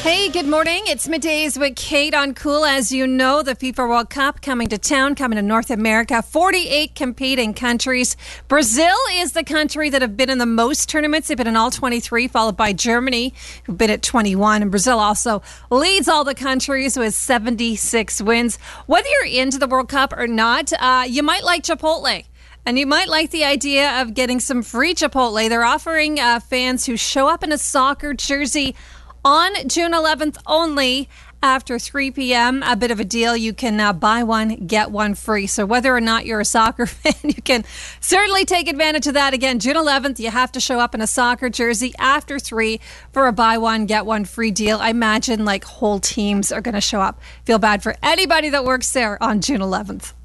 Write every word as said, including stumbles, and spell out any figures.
Hey, good morning. It's Middays with Kate on Cool. As you know, the FIFA World Cup coming to town, coming to North America. forty-eight competing countries. Brazil is the country that have been in the most tournaments. They've been in all twenty-three, followed by Germany, who've been at twenty-one. And Brazil also leads all the countries with seventy-six wins. Whether you're into the World Cup or not, uh, you might like Chipotle. And you might like the idea of getting some free Chipotle. They're offering uh, fans who show up in a soccer jersey on June eleventh only after three p.m. A bit of a deal. You can uh, buy one, get one free. So whether or not you're a soccer fan, you can certainly take advantage of that. Again, June eleventh, you have to show up in a soccer jersey after three for a buy one, get one free deal. I imagine like whole teams are going to show up. Feel bad for anybody that works there on June eleventh.